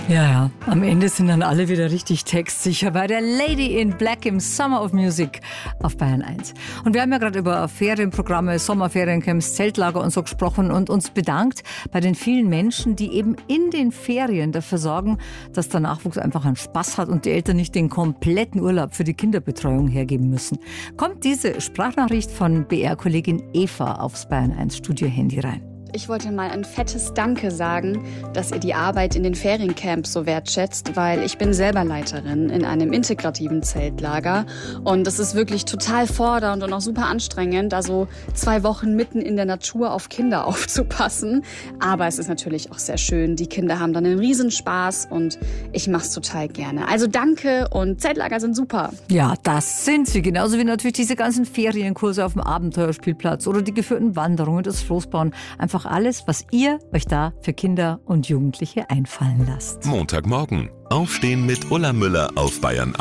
Ja, am Ende sind dann alle wieder richtig textsicher bei der Lady in Black im Summer of Music auf Bayern 1. Und wir haben ja gerade über Ferienprogramme, Sommerferiencamps, Zeltlager und so gesprochen und uns bedankt bei den vielen Menschen, die eben in den Ferien dafür sorgen, dass der Nachwuchs einfach einen Spaß hat und die Eltern nicht den kompletten Urlaub für die Kinderbetreuung hergeben müssen. Kommt diese Sprachnachricht von BR-Kollegin Eva aufs Bayern 1 Studio-Handy rein. Ich wollte mal ein fettes Danke sagen, dass ihr die Arbeit in den Feriencamps so wertschätzt, weil ich bin selber Leiterin in einem integrativen Zeltlager und es ist wirklich total fordernd und auch super anstrengend, da so 2 Wochen mitten in der Natur auf Kinder aufzupassen. Aber es ist natürlich auch sehr schön. Die Kinder haben dann einen Riesenspaß und ich mach's total gerne. Also danke und Zeltlager sind super. Ja, das sind sie. Genauso wie natürlich diese ganzen Ferienkurse auf dem Abenteuerspielplatz oder die geführten Wanderungen, das Floßbauen. Einfach alles, was ihr euch da für Kinder und Jugendliche einfallen lasst. Montagmorgen. Aufstehen mit Ulla Müller auf Bayern 1.